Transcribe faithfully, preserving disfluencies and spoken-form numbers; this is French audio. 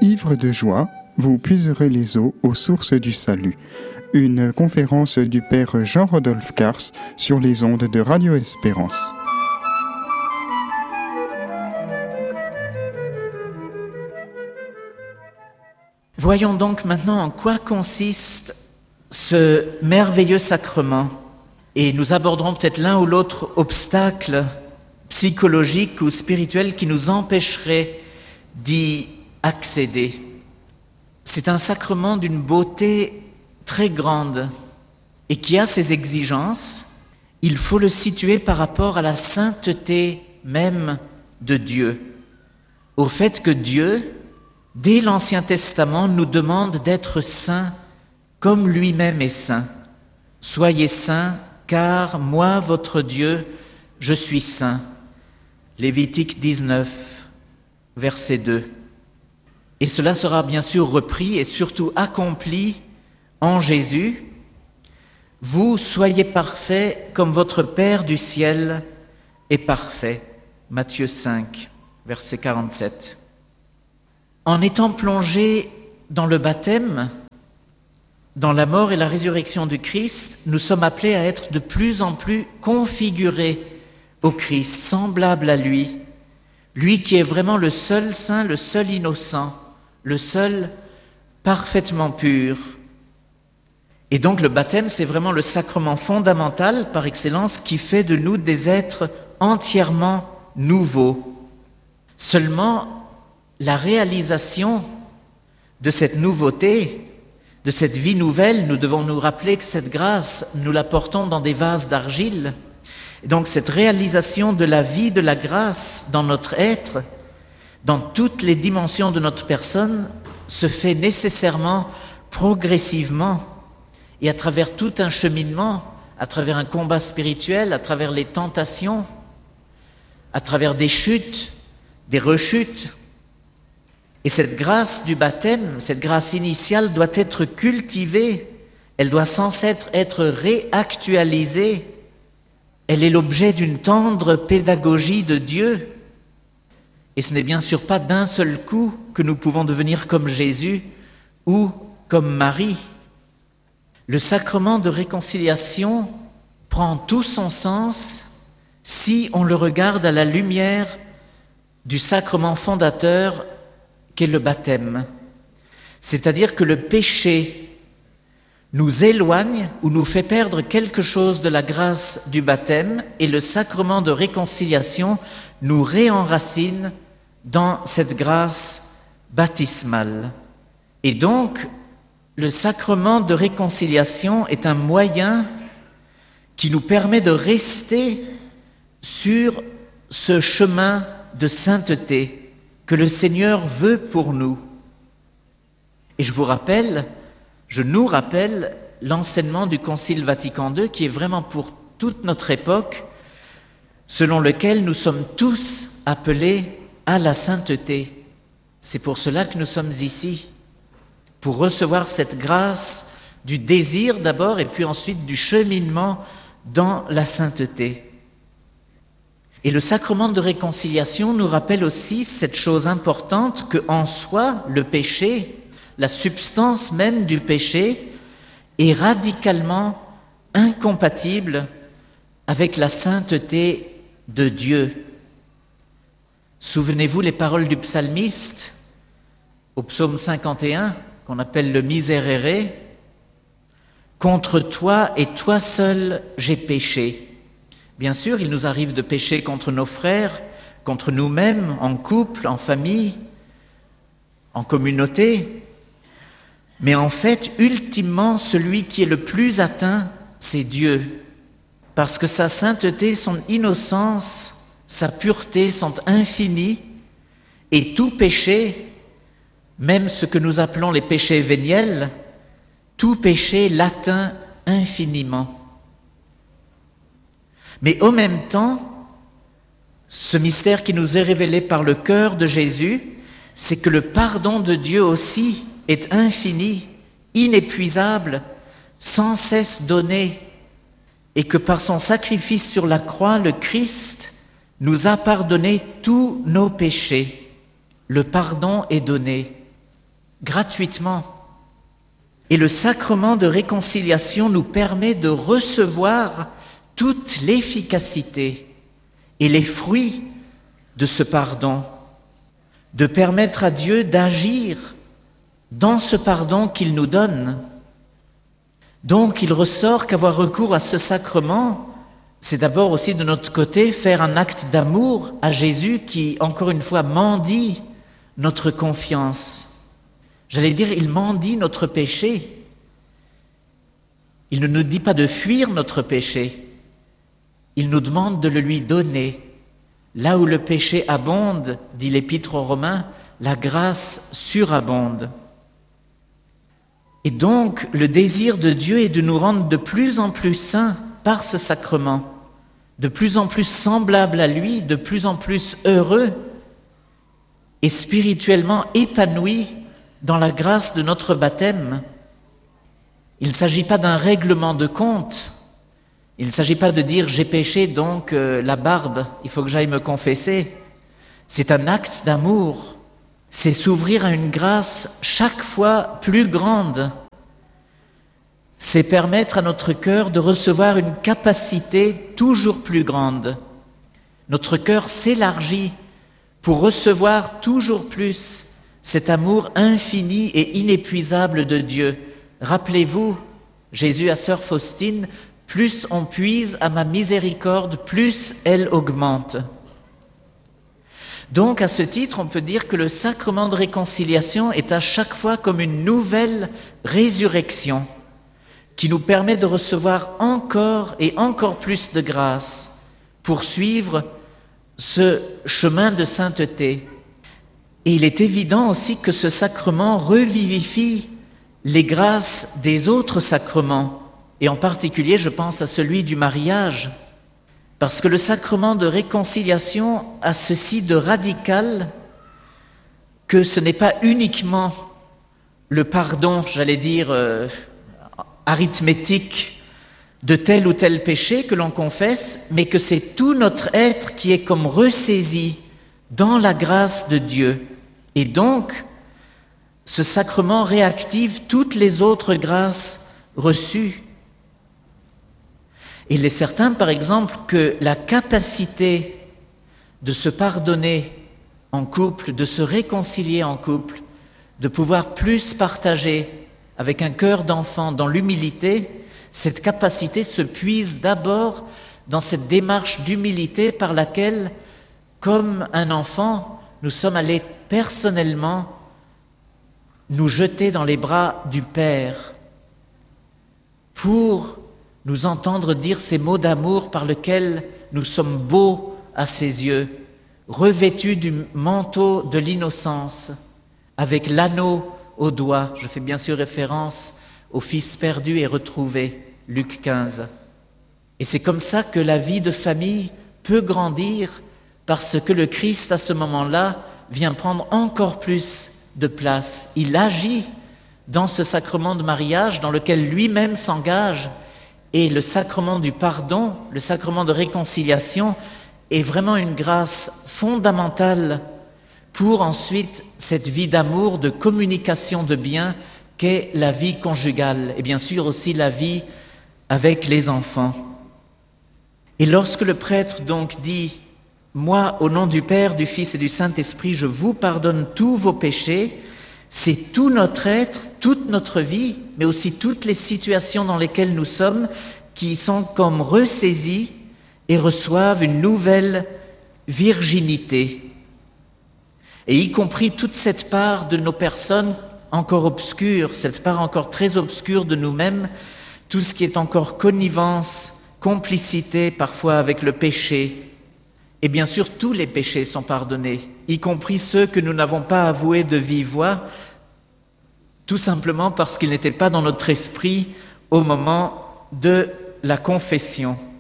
Ivres de joie, vous puiserez les eaux aux sources du salut. Une conférence du Père Jean-Rodolphe Cars sur les ondes de Radio Espérance. Voyons donc maintenant en quoi consiste ce merveilleux sacrement. Et nous aborderons peut-être l'un ou l'autre obstacle psychologique ou spirituel qui nous empêcherait d'y accéder. C'est un sacrement d'une beauté très grande et qui a ses exigences. Il faut le situer par rapport à la sainteté même de Dieu, au fait que Dieu, dès l'Ancien Testament, nous demande d'être saints comme lui-même est saint. « Soyez saints, car moi, votre Dieu, je suis saint. » Lévitique dix-neuf, verset deux. Et cela sera bien sûr repris et surtout accompli en Jésus. « Vous soyez parfaits comme votre Père du ciel est parfait. » Matthieu cinq, verset quarante-sept. En étant plongés dans le baptême, dans la mort et la résurrection du Christ, nous sommes appelés à être de plus en plus configurés au Christ, semblables à lui, lui qui est vraiment le seul saint, le seul innocent, le seul parfaitement pur. Et donc le baptême, c'est vraiment le sacrement fondamental par excellence qui fait de nous des êtres entièrement nouveaux. Seulement, la réalisation de cette nouveauté, de cette vie nouvelle, nous devons nous rappeler que cette grâce, nous la portons dans des vases d'argile. Et donc cette réalisation de la vie de la grâce dans notre être, dans toutes les dimensions de notre personne, se fait nécessairement, progressivement, et à travers tout un cheminement, à travers un combat spirituel, à travers les tentations, à travers des chutes, des rechutes. Et cette grâce du baptême, cette grâce initiale doit être cultivée, elle doit sans cesse être réactualisée. Elle est l'objet d'une tendre pédagogie de Dieu. Et ce n'est bien sûr pas d'un seul coup que nous pouvons devenir comme Jésus ou comme Marie. Le sacrement de réconciliation prend tout son sens si on le regarde à la lumière du sacrement fondateur qu'est le baptême. C'est-à-dire que le péché nous éloigne ou nous fait perdre quelque chose de la grâce du baptême et le sacrement de réconciliation nous réenracine dans cette grâce baptismale. Et donc, le sacrement de réconciliation est un moyen qui nous permet de rester sur ce chemin de sainteté que le Seigneur veut pour nous. Et je vous rappelle, je nous rappelle l'enseignement du Concile Vatican deux qui est vraiment pour toute notre époque, selon lequel nous sommes tous appelés à la sainteté. C'est pour cela que nous sommes ici, pour recevoir cette grâce du désir d'abord et puis ensuite du cheminement dans la sainteté. Et le sacrement de réconciliation nous rappelle aussi cette chose importante que en soi, le péché, la substance même du péché, est radicalement incompatible avec la sainteté de Dieu. Souvenez-vous les paroles du psalmiste au psaume cinquante et un, qu'on appelle le Miserere. « Contre toi et toi seul j'ai péché ». Bien sûr, il nous arrive de pécher contre nos frères, contre nous-mêmes, en couple, en famille, en communauté. Mais en fait, ultimement, celui qui est le plus atteint, c'est Dieu. Parce que sa sainteté, son innocence, sa pureté sont infinies. Et tout péché, même ce que nous appelons les péchés véniels, tout péché l'atteint infiniment. Mais en même temps, ce mystère qui nous est révélé par le cœur de Jésus, c'est que le pardon de Dieu aussi est infini, inépuisable, sans cesse donné, et que par son sacrifice sur la croix, le Christ nous a pardonné tous nos péchés. Le pardon est donné. gratuitement. Et le sacrement de réconciliation nous permet de recevoir toute l'efficacité et les fruits de ce pardon, de permettre à Dieu d'agir dans ce pardon qu'il nous donne. Donc il ressort qu'avoir recours à ce sacrement, c'est d'abord aussi de notre côté faire un acte d'amour à Jésus qui, encore une fois, mendie notre confiance. J'allais dire, il mendie notre péché. Il ne nous dit pas de fuir notre péché. Il nous demande de le lui donner. Là où le péché abonde, dit l'Épître aux Romains, la grâce surabonde. Et donc, le désir de Dieu est de nous rendre de plus en plus saints par ce sacrement, de plus en plus semblables à lui, de plus en plus heureux et spirituellement épanouis dans la grâce de notre baptême. Il ne s'agit pas d'un règlement de compte. Il ne s'agit pas de dire « j'ai péché, donc euh, la barbe, il faut que j'aille me confesser ». C'est un acte d'amour. C'est s'ouvrir à une grâce chaque fois plus grande. C'est permettre à notre cœur de recevoir une capacité toujours plus grande. Notre cœur s'élargit pour recevoir toujours plus cet amour infini et inépuisable de Dieu. Rappelez-vous, Jésus à sœur Faustine, plus on puise à ma miséricorde, plus elle augmente. Donc, à ce titre, on peut dire que le sacrement de réconciliation est à chaque fois comme une nouvelle résurrection qui nous permet de recevoir encore et encore plus de grâce pour suivre ce chemin de sainteté. Et il est évident aussi que ce sacrement revivifie les grâces des autres sacrements, et en particulier, je pense à celui du mariage. Parce que le sacrement de réconciliation a ceci de radical que ce n'est pas uniquement le pardon, j'allais dire, euh, arithmétique de tel ou tel péché que l'on confesse, mais que c'est tout notre être qui est comme ressaisi dans la grâce de Dieu. Et donc, ce sacrement réactive toutes les autres grâces reçues. Il est certain, par exemple, que la capacité de se pardonner en couple, de se réconcilier en couple, de pouvoir plus partager avec un cœur d'enfant dans l'humilité, cette capacité se puise d'abord dans cette démarche d'humilité par laquelle, comme un enfant, nous sommes allés personnellement nous jeter dans les bras du Père pour nous entendre dire ces mots d'amour par lesquels nous sommes beaux à ses yeux, revêtus du manteau de l'innocence, avec l'anneau au doigt. Je fais bien sûr référence au Fils perdu et retrouvé, Luc quinze. Et c'est comme ça que la vie de famille peut grandir, parce que le Christ, à ce moment-là, vient prendre encore plus de place. Il agit dans ce sacrement de mariage dans lequel lui-même s'engage. Et le sacrement du pardon, le sacrement de réconciliation est vraiment une grâce fondamentale pour ensuite cette vie d'amour, de communication de bien qu'est la vie conjugale et bien sûr aussi la vie avec les enfants. Et lorsque le prêtre donc dit « Moi, au nom du Père, du Fils et du Saint-Esprit, je vous pardonne tous vos péchés », c'est tout notre être, toute notre vie, mais aussi toutes les situations dans lesquelles nous sommes qui sont comme ressaisies et reçoivent une nouvelle virginité. Et y compris toute cette part de nos personnes encore obscures, cette part encore très obscure de nous-mêmes, tout ce qui est encore connivence, complicité parfois avec le péché. Et bien sûr, tous les péchés sont pardonnés, y compris ceux que nous n'avons pas avoués de vive voix, tout simplement parce qu'ils n'étaient pas dans notre esprit au moment de la confession.